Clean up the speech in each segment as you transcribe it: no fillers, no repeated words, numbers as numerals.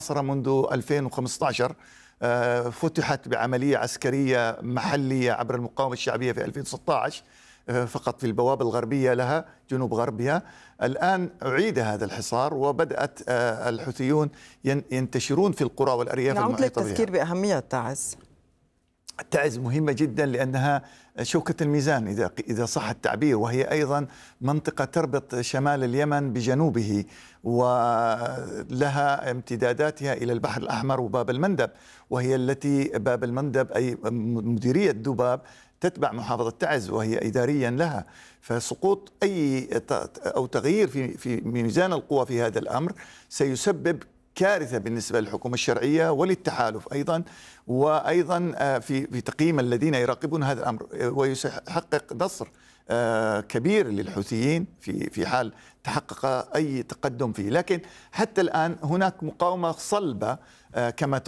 منذ 2015 فتحت بعملية عسكرية محلية عبر المقاومة الشعبية في 2016 فقط في البوابة الغربية لها جنوب غربها. الآن أعيد هذا الحصار وبدأت الحوثيون ينتشرون في القرى والأرياف نعود المحيطة بها. للتذكير بأهمية تعز. تعز مهمة جدا لأنها شوكة الميزان إذا صح التعبير، وهي أيضا منطقة تربط شمال اليمن بجنوبه ولها امتداداتها إلى البحر الأحمر وباب المندب، وهي التي باب المندب أي مديرية ذباب تتبع محافظة تعز وهي إداريا لها. فسقوط أي أو تغيير في ميزان القوى في هذا الأمر سيسبب كارثة بالنسبة للحكومة الشرعية وللتحالف أيضا، وأيضا في تقييم الذين يراقبون هذا الأمر، ويحقق نصر كبير للحوثيين في حال تحقق أي تقدم فيه. لكن حتى الآن هناك مقاومة صلبة كما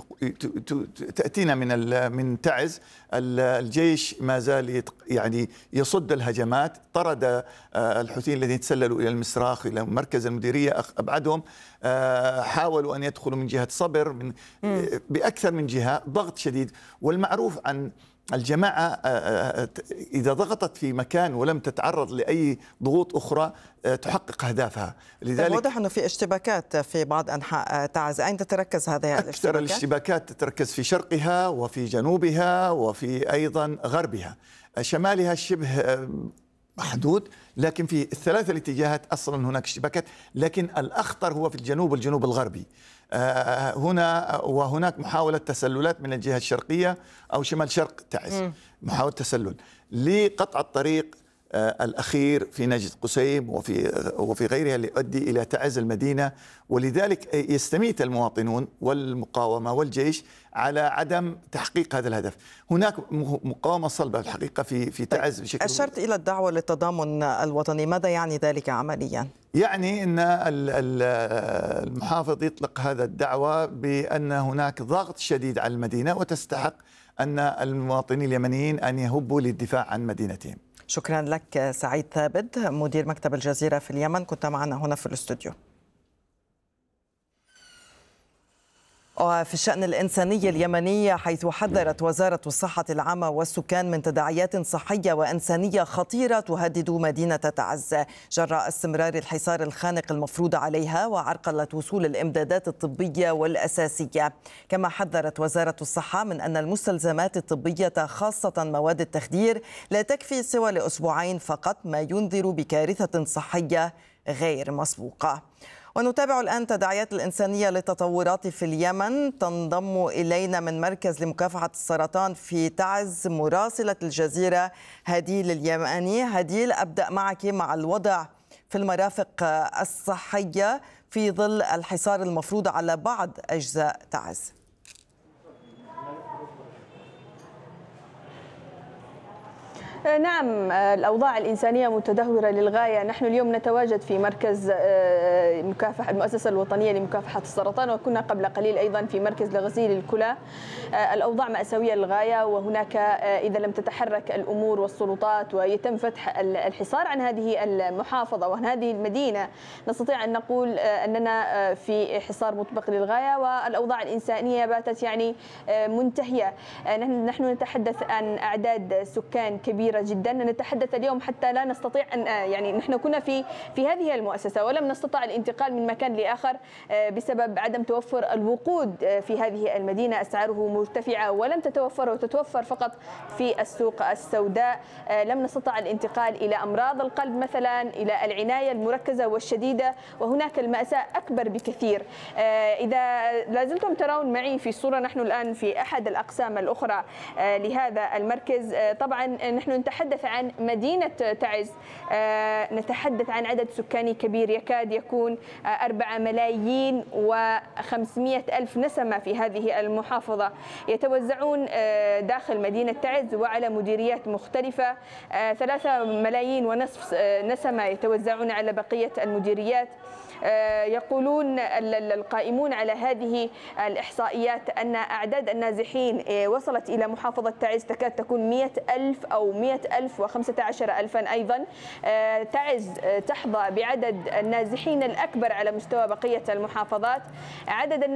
تأتينا من تعز. الجيش ما زال يعني يصد الهجمات، طرد الحوثيين الذين تسللوا إلى المسراخ إلى مركز المديرية، أبعدهم، حاولوا أن يدخلوا من جهة صبر بأكثر من جهة، ضغط شديد. والمعروف عن الجماعة إذا ضغطت في مكان ولم تتعرض لأي ضغوط أخرى تحقق أهدافها. لذلك واضح أنه في اشتباكات في بعض أنحاء تعز، أين تتركز هذه الاشتباكات؟ أكثر الاشتباكات تتركز في شرقها وفي جنوبها وفي أيضا غربها. شمالها شبه محدود، لكن في الثلاثة الاتجاهات أصلا هناك اشتباكات، لكن الأخطر هو في الجنوب والجنوب الغربي. هنا وهناك محاولة تسللات من الجهة الشرقية أو شمال شرق تعز، محاولة تسلل لقطع الطريق الأخير في نجد قسيم وفي غيرها اللي يؤدي إلى تعز المدينة. ولذلك يستميت المواطنون والمقاومة والجيش على عدم تحقيق هذا الهدف. هناك مقاومة صلبة الحقيقة في تعز بشكل. أشرت إلى الدعوة للتضامن الوطني، ماذا يعني ذلك عمليا؟ يعني أن المحافظ يطلق هذا الدعوة بأن هناك ضغط شديد على المدينة، وتستحق أن المواطنين اليمنيين أن يهبوا للدفاع عن مدينتهم. شكرا لك سعيد ثابت، مدير مكتب الجزيرة في اليمن، كنت معنا هنا في الاستوديو. وفي الشأن الإنساني اليمني، حيث حذرت وزارة الصحة العامة والسكان من تداعيات صحية وإنسانية خطيرة تهدد مدينة تعز جراء استمرار الحصار الخانق المفروض عليها وعرقلة وصول الإمدادات الطبية والأساسية. كما حذرت وزارة الصحة من أن المستلزمات الطبية خاصة مواد التخدير لا تكفي سوى لأسبوعين فقط، ما ينذر بكارثة صحية غير مسبوقة. ونتابع الآن تداعيات الإنسانية للتطورات في اليمن. تنضم إلينا من مركز لمكافحة السرطان في تعز مراسلة الجزيرة هديل اليماني. هديل، أبدأ معك مع الوضع في المرافق الصحية في ظل الحصار المفروض على بعض أجزاء تعز. نعم، الأوضاع الإنسانية متدهورة للغاية. نحن اليوم نتواجد في مركز مكافحة المؤسسة الوطنية لمكافحة السرطان، وكنا قبل قليل أيضا في مركز لغزيل الكلى. الأوضاع مأساوية للغاية، وهناك إذا لم تتحرك الأمور والسلطات ويتم فتح الحصار عن هذه المحافظة وعن هذه المدينة، نستطيع أن نقول أننا في حصار مطبق للغاية، والأوضاع الإنسانية باتت يعني منتهية. نحن نتحدث عن أعداد سكان كبيرة جدا. نتحدث اليوم حتى لا نستطيع أن يعني نحن كنا في هذه المؤسسة ولم نستطع الانتقال من مكان لآخر بسبب عدم توفر الوقود في هذه المدينة. أسعاره مرتفعة ولم تتوفر وتتوفر فقط في السوق السوداء. لم نستطع الانتقال إلى أمراض القلب مثلا، إلى العناية المركزة والشديدة، وهناك المأساة أكبر بكثير. إذا لازلتم ترون معي في الصورة، نحن الآن في أحد الأقسام الأخرى لهذا المركز. طبعا نحن نتحدث عن مدينة تعز، نتحدث عن عدد سكاني كبير يكاد يكون 4,500,000 نسمة في هذه المحافظة، يتوزعون داخل مدينة تعز وعلى مديريات مختلفة. 3,500,000 نسمة يتوزعون على بقية المديريات. يقولون القائمون على هذه الإحصائيات أن أعداد النازحين وصلت إلى محافظة تعز تكاد تكون 100,000 أو 100,015,000 أيضا. تعز تحظى بعدد النازحين الأكبر على مستوى بقية المحافظات. عدد